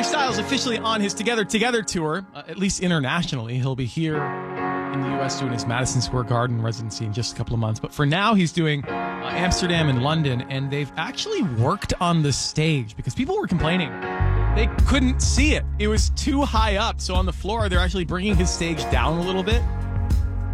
Styles officially on his Together tour, at least internationally. He'll be here in the U.S. doing his Madison Square Garden residency in just a couple of months. But for now, he's doing Amsterdam and London, and they've actually worked on the stage because people were complaining. They couldn't see it. It was too high up. So on the floor, they're actually bringing his stage down a little bit